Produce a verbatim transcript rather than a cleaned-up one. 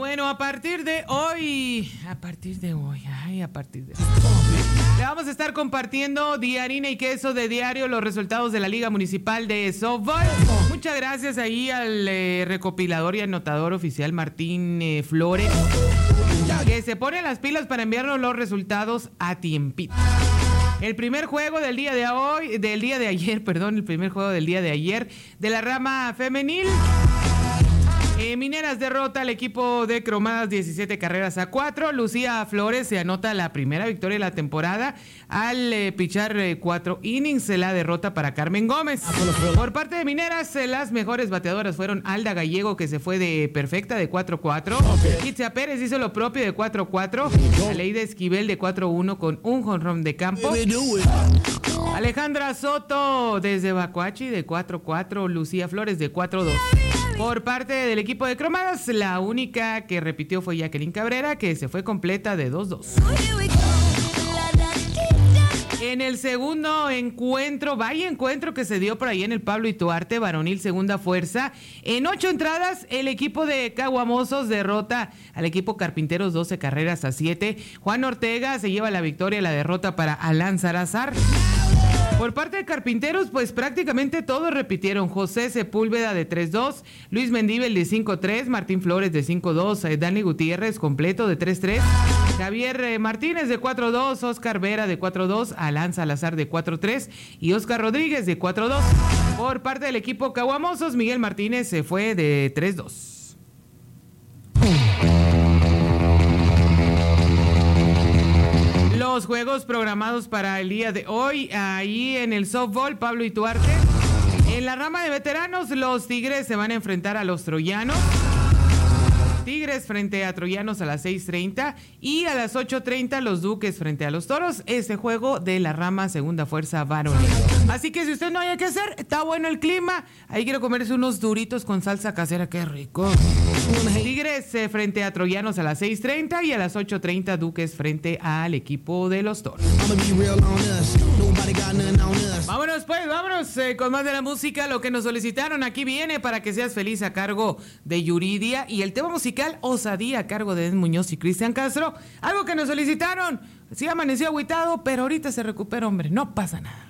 Bueno, a partir de hoy, a partir de hoy, ay, a partir de hoy, le vamos a estar compartiendo de harina y queso de diario los resultados de la Liga Municipal de Softball. Muchas gracias ahí al eh, recopilador y anotador oficial Martín eh, Flores, que se pone las pilas para enviarnos los resultados a tiempito. El primer juego del día de hoy, del día de ayer, perdón, el primer juego del día de ayer de la rama femenil. Eh, Mineras derrota al equipo de Cromadas diecisiete carreras a cuatro. Lucía Flores se anota la primera victoria de la temporada al eh, pichar eh, cuatro innings. La derrota para Carmen Gómez. Por parte de Mineras, eh, las mejores bateadoras fueron Alda Gallego, que se fue de perfecta de cuatro cuatro. Itzia Pérez hizo lo propio de cuatro cuatro. Aleida Esquivel de cuatro uno con un jonrón de campo. Alejandra Soto desde Bacuachi de cuatro cuatro. Lucía Flores de cuatro dos. Por parte del equipo de Cromadas, la única que repitió fue Jacqueline Cabrera, que se fue completa de dos dos. En el segundo encuentro, vaya encuentro que se dio por ahí en el Pablo Ituarte, varonil segunda fuerza. En ocho entradas, el equipo de Caguamosos derrota al equipo Carpinteros doce carreras a siete. Juan Ortega se lleva la victoria, la derrota para Alan Salazar. Por parte de Carpinteros, pues prácticamente todos repitieron. José Sepúlveda de tres dos, Luis Mendíbel de cinco tres, Martín Flores de cinco dos, eh, Dani Gutiérrez completo de tres tres, Javier eh, Martínez de cuatro dos, Oscar Vera de cuatro dos, Alan Salazar de cuatro tres y Oscar Rodríguez de cuatro dos. Por parte del equipo Caguamosos, Miguel Martínez se fue de tres dos. Los juegos programados para el día de hoy, ahí en el softball, Pablo Ituarte. En la rama de veteranos, los Tigres se van a enfrentar a los Troyanos. Tigres frente a Troyanos a las seis treinta y a las ocho treinta los Duques frente a los Toros. Ese juego de la rama segunda fuerza varonil. Así que si usted no haya que hacer, está bueno el clima. Ahí quiero comerse unos duritos con salsa casera, qué rico. Tigres eh, frente a Troyanos a las seis treinta y a las ocho treinta Duques frente al equipo de los Toros. Vámonos pues, vámonos eh, con más de la música. Lo que nos solicitaron aquí viene para que seas feliz a cargo de Yuridia y el tema musical Osadía a cargo de Ed Muñoz y Cristian Castro. Algo que nos solicitaron. Sí amaneció agüitado, pero ahorita se recupera, hombre, no pasa nada.